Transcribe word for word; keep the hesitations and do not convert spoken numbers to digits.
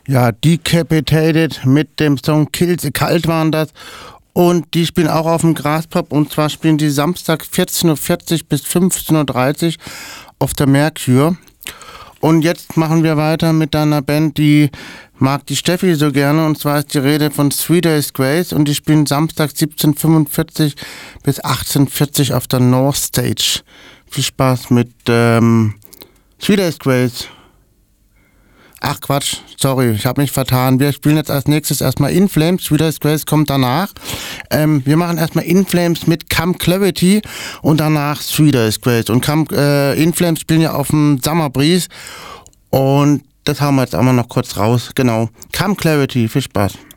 Ja, Decapitated mit dem Song Kill the Cult waren das. Und die spielen auch auf dem Graspop. Und zwar spielen die Samstag vierzehn Uhr vierzig bis fünfzehn Uhr dreißig auf der Merkur. Und jetzt machen wir weiter mit einer Band, die mag die Steffi so gerne. Und zwar ist die Rede von Three Days Grace. Und die spielen Samstag siebzehn Uhr fünfundvierzig bis achtzehn Uhr vierzig auf der North Stage. Viel Spaß mit ähm, Three Days Grace. Ach Quatsch, sorry, ich habe mich vertan. Wir spielen jetzt als nächstes erstmal In Flames. Three Days Grace kommt danach. Ähm, wir machen erstmal In Flames mit Come Clarity und danach Three Days Grace. Und Come, äh, In Flames spielen ja auf dem Summer Breeze. Und das haben wir jetzt auch mal noch kurz raus. Genau. Come Clarity, viel Spaß.